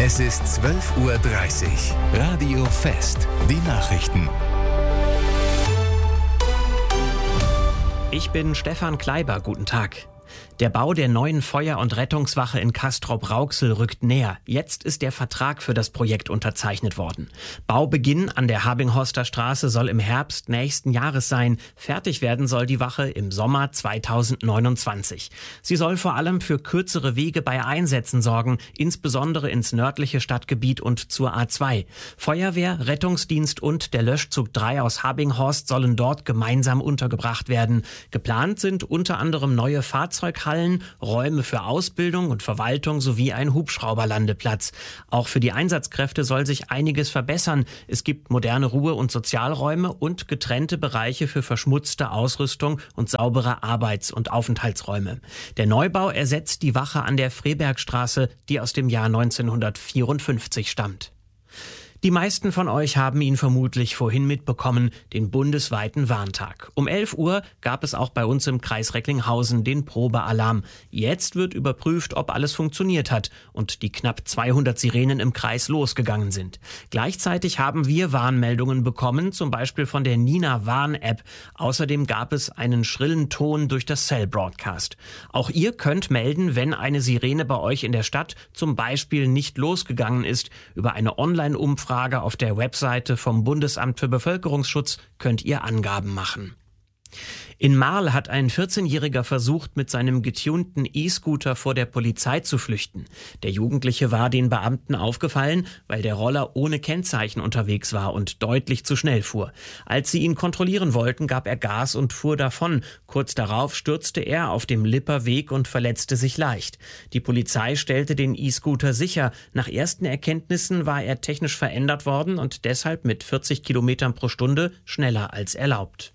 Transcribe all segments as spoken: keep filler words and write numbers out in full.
Es ist zwölf Uhr dreißig. Radio Fest. Die Nachrichten. Ich bin Stefan Kleiber. Guten Tag. Der Bau der neuen Feuer- und Rettungswache in Castrop-Rauxel rückt näher. Jetzt ist der Vertrag für das Projekt unterzeichnet worden. Baubeginn an der Habinghorster Straße soll im Herbst nächsten Jahres sein. Fertig werden soll die Wache im Sommer zweitausendneunundzwanzig. Sie soll vor allem für kürzere Wege bei Einsätzen sorgen, insbesondere ins nördliche Stadtgebiet und zur A zwei. Feuerwehr, Rettungsdienst und der Löschzug drei aus Habinghorst sollen dort gemeinsam untergebracht werden. Geplant sind unter anderem neue Fahrzeughallen, Räume für Ausbildung und Verwaltung sowie ein Hubschrauberlandeplatz. Auch für die Einsatzkräfte soll sich einiges verbessern. Es gibt moderne Ruhe- und Sozialräume und getrennte Bereiche für verschmutzte Ausrüstung und saubere Arbeits- und Aufenthaltsräume. Der Neubau ersetzt die Wache an der Frebergstraße, die aus dem Jahr neunzehnhundertvierundfünfzig stammt. Die meisten von euch haben ihn vermutlich vorhin mitbekommen, den bundesweiten Warntag. Um elf Uhr gab es auch bei uns im Kreis Recklinghausen den Probealarm. Jetzt wird überprüft, ob alles funktioniert hat und die knapp zweihundert Sirenen im Kreis losgegangen sind. Gleichzeitig haben wir Warnmeldungen bekommen, zum Beispiel von der Nina Warn-App. Außerdem gab es einen schrillen Ton durch das Cell Broadcast. Auch ihr könnt melden, wenn eine Sirene bei euch in der Stadt zum Beispiel nicht losgegangen ist. Über eine Online-Umfrage auf der Webseite vom Bundesamt für Bevölkerungsschutz könnt ihr Angaben machen. In Marl hat ein vierzehnjähriger versucht, mit seinem getunten E-Scooter vor der Polizei zu flüchten. Der Jugendliche war den Beamten aufgefallen, weil der Roller ohne Kennzeichen unterwegs war und deutlich zu schnell fuhr. Als sie ihn kontrollieren wollten, gab er Gas und fuhr davon. Kurz darauf stürzte er auf dem Lipper Weg und verletzte sich leicht. Die Polizei stellte den E-Scooter sicher. Nach ersten Erkenntnissen war er technisch verändert worden und deshalb mit vierzig Kilometern pro Stunde schneller als erlaubt.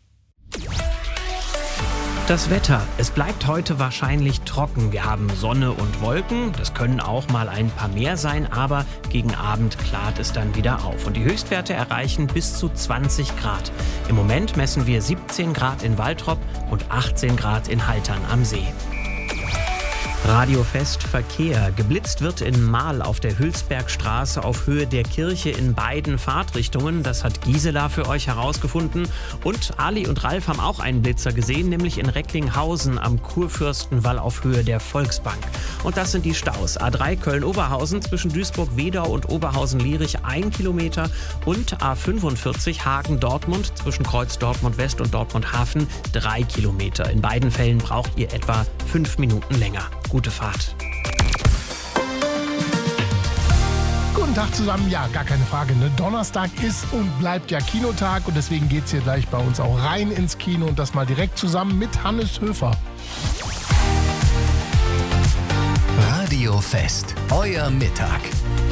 Das Wetter. Es bleibt heute wahrscheinlich trocken. Wir haben Sonne und Wolken. Das können auch mal ein paar mehr sein, aber gegen Abend klart es dann wieder auf. Und die Höchstwerte erreichen bis zu zwanzig Grad. Im Moment messen wir siebzehn Grad in Waltrop und achtzehn Grad in Haltern am See. Radio Fest Verkehr. Geblitzt wird in Marl auf der Hülsbergstraße auf Höhe der Kirche in beiden Fahrtrichtungen. Das hat Gisela für euch herausgefunden. Und Ali und Ralf haben auch einen Blitzer gesehen, nämlich in Recklinghausen am Kurfürstenwall auf Höhe der Volksbank. Und das sind die Staus. A drei Köln-Oberhausen zwischen Duisburg-Wedau und Oberhausen-Lierich ein Kilometer und A fünfundvierzig Hagen-Dortmund zwischen Kreuz Dortmund-West und Dortmund-Hafen drei Kilometer. In beiden Fällen braucht ihr etwa fünf Minuten länger. Gute Fahrt. Guten Tag zusammen. Ja, gar keine Frage. Ne? Donnerstag ist und bleibt ja Kinotag und deswegen geht's hier gleich bei uns auch rein ins Kino und das mal direkt zusammen mit Hannes Höfer. Radio Fest. Euer Mittag.